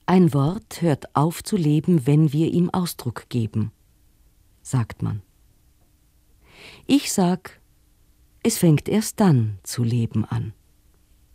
Ein Wort hört auf zu leben, wenn wir ihm Ausdruck geben, sagt man. Ich sag, es fängt erst dann zu leben an.